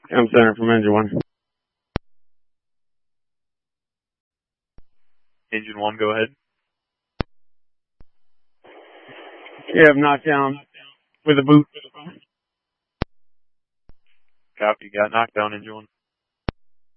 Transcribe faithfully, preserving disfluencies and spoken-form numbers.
I'm center from engine one. Engine one, go ahead. Yeah, I'm knocked down with a boot. Copy, got knocked down, engine one.